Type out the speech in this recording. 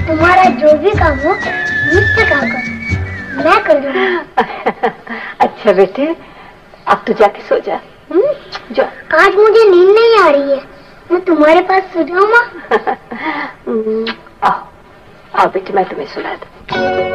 तुम्हारा जो भी काम हो मुझसे कहा करो, मैं कर दूंगा। अच्छा बेटे, अब तू जाके सो जा। जा। आज मुझे नींद नहीं आ रही है, मैं तुम्हारे पास सो जाऊँ माँ? आओ आओ बेटे, मैं तुम्हें सुला दूँ।